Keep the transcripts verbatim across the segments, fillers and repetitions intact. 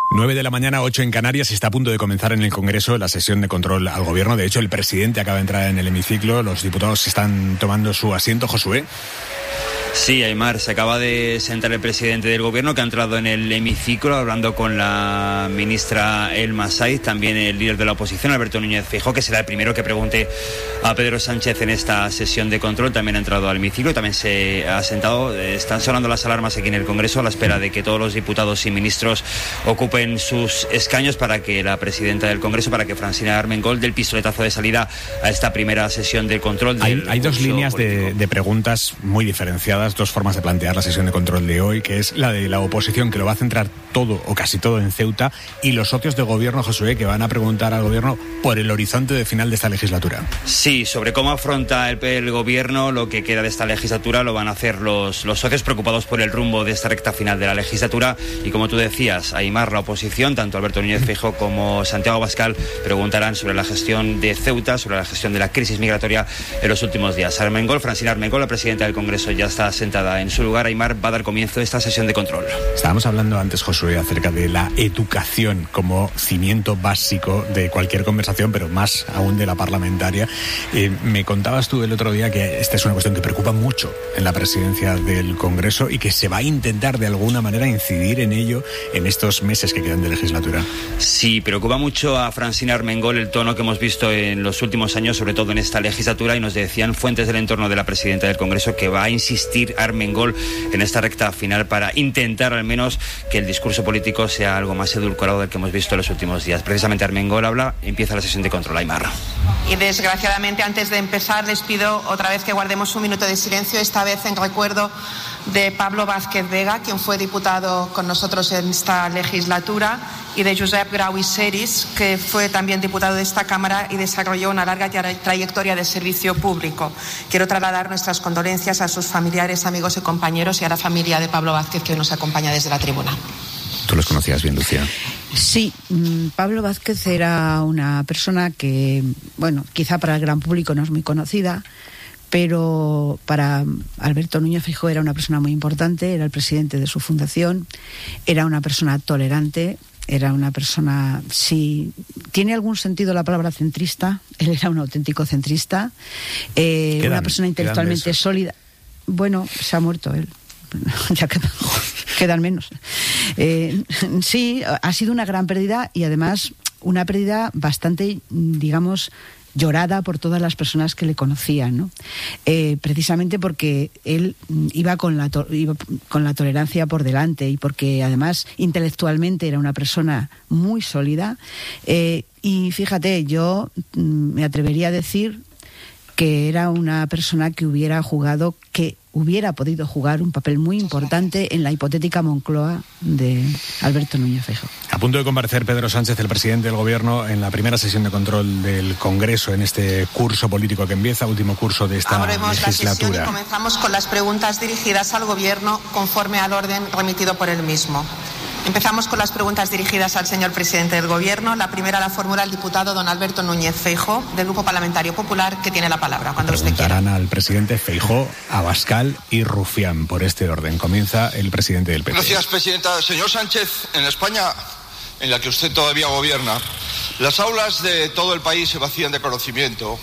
nueve de la mañana, ocho en Canarias. Está a punto de comenzar en el Congreso la sesión de control al Gobierno. De hecho, el presidente acaba de entrar en el hemiciclo. Los diputados están tomando su asiento. Josué. Sí, Aimar, se acaba de sentar el presidente del Gobierno, que ha entrado en el hemiciclo hablando con la ministra Elma Saiz, también el líder de la oposición, Alberto Núñez Feijóo, que será el primero que pregunte a Pedro Sánchez en esta sesión de control. También ha entrado al hemiciclo y también se ha sentado. Están sonando las alarmas aquí en el Congreso a la espera de que todos los diputados y ministros ocupen sus escaños para que la presidenta del Congreso, para que Francina Armengol dé el pistoletazo de salida a esta primera sesión de control. Hay, hay dos líneas de, de preguntas muy diferenciadas, dos formas de plantear la sesión de control de hoy, que es la de la oposición, que lo va a centrar todo o casi todo en Ceuta, y los socios de Gobierno, Josué, que van a preguntar al Gobierno por el horizonte de final de esta legislatura. Sí, sobre cómo afronta el, el Gobierno lo que queda de esta legislatura lo van a hacer los, los socios, preocupados por el rumbo de esta recta final de la legislatura. Y como tú decías, Aimar, la oposición, tanto Alberto Núñez Feijóo como Santiago Abascal, preguntarán sobre la gestión de Ceuta, sobre la gestión de la crisis migratoria en los últimos días. Armengol, Francina Armengol, la presidenta del Congreso, ya está sentada en su lugar. Aimar, va a dar comienzo a esta sesión de control. Estábamos hablando antes, Josué, acerca de la educación como cimiento básico de cualquier conversación, pero más aún de la parlamentaria. Eh, me contabas tú el otro día que esta es una cuestión que preocupa mucho en la presidencia del Congreso y que se va a intentar de alguna manera incidir en ello en estos meses que quedan de legislatura. Sí, preocupa mucho a Francina Armengol el tono que hemos visto en los últimos años, sobre todo en esta legislatura, y nos decían fuentes del entorno de la presidenta del Congreso que va a insistir Armengol en esta recta final para intentar al menos que el discurso político sea algo más edulcorado del que hemos visto en los últimos días. Precisamente Armengol habla, empieza la sesión de control. Aimar. Y desgraciadamente, antes de empezar, les pido otra vez que guardemos un minuto de silencio, esta vez en recuerdo de Pablo Vázquez Vega, quien fue diputado con nosotros en esta legislatura, y de Josep Grau i Seris, que fue también diputado de esta Cámara y desarrolló una larga trayectoria de servicio público. Quiero trasladar nuestras condolencias a sus familiares, amigos y compañeros, y a la familia de Pablo Vázquez, que hoy nos acompaña desde la tribuna. ¿Tú los conocías bien, Lucía? Sí, Pablo Vázquez era una persona que, bueno, quizá para el gran público no es muy conocida, pero para Alberto Núñez Feijóo era una persona muy importante, era el presidente de su fundación, era una persona tolerante, era una persona, si tiene algún sentido la palabra centrista, él era un auténtico centrista, eh, quedan, una persona intelectualmente sólida. Bueno, se ha muerto él. Ya quedan, quedan menos. Eh, sí, ha sido una gran pérdida, y además una pérdida bastante, digamos, llorada por todas las personas que le conocían, ¿no? Eh, precisamente porque él iba con la to- iba con la tolerancia por delante, y porque además intelectualmente era una persona muy sólida. Eh, y fíjate, yo mm, me atrevería a decir que era una persona que hubiera jugado, que hubiera podido jugar un papel muy importante en la hipotética Moncloa de Alberto Núñez Feijóo. A punto de comparecer Pedro Sánchez, el presidente del Gobierno, en la primera sesión de control del Congreso en este curso político que empieza, último curso de esta Abrimos legislatura. La sesión y comenzamos con las preguntas dirigidas al Gobierno conforme al orden remitido por el mismo. Empezamos con las preguntas dirigidas al señor presidente del Gobierno. La primera la formula el diputado don Alberto Núñez Feijóo, del Grupo Parlamentario Popular, que tiene la palabra. Cuando usted quiera. Preguntarán al presidente Feijóo, Abascal y Rufián. Por este orden comienza el presidente del P P. Gracias, presidenta. Señor Sánchez, en España, en la que usted todavía gobierna, las aulas de todo el país se vacían de conocimiento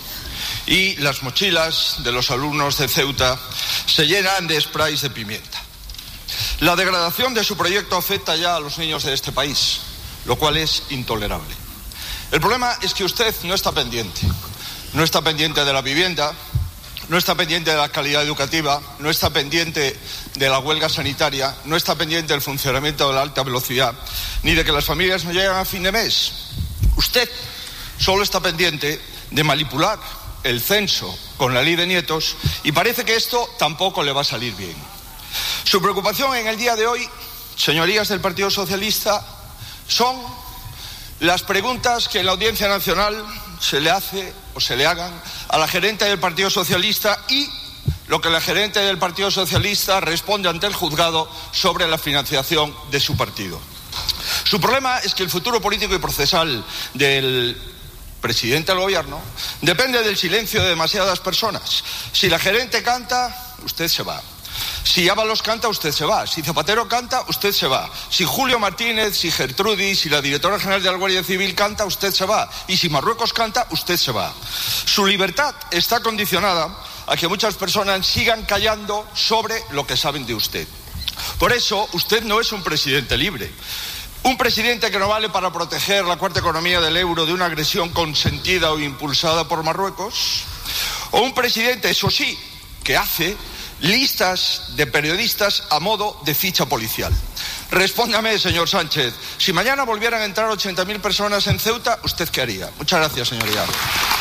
y las mochilas de los alumnos de Ceuta se llenan de sprays de pimienta. La degradación de su proyecto afecta ya a los niños de este país, lo cual es intolerable. El problema es que usted no está pendiente. No está pendiente de la vivienda, no está pendiente de la calidad educativa, no está pendiente de la huelga sanitaria, no está pendiente del funcionamiento de la alta velocidad, ni de que las familias no llegan a fin de mes. Usted solo está pendiente de manipular el censo con la ley de nietos, y parece que esto tampoco le va a salir bien. Su preocupación en el día de hoy, señorías del Partido Socialista, son las preguntas que en la Audiencia Nacional se le hace o se le hagan a la gerente del Partido Socialista, y lo que la gerente del Partido Socialista responde ante el juzgado sobre la financiación de su partido. Su problema es que el futuro político y procesal del presidente del Gobierno depende del silencio de demasiadas personas. Si la gerente canta, usted se va. Si Ábalos canta, usted se va. Si Zapatero canta, usted se va. Si Julio Martínez, si Gertrudis, si la directora general de la Guardia Civil canta, usted se va. Y si Marruecos canta, usted se va. Su libertad está condicionada a que muchas personas sigan callando sobre lo que saben de usted. Por eso, usted no es un presidente libre. Un presidente que no vale para proteger la cuarta economía del euro de una agresión consentida o impulsada por Marruecos. O un presidente, eso sí, que hace listas de periodistas a modo de ficha policial. Respóndame, señor Sánchez, si mañana volvieran a entrar ochenta mil personas en Ceuta, ¿usted qué haría? Muchas gracias, señoría.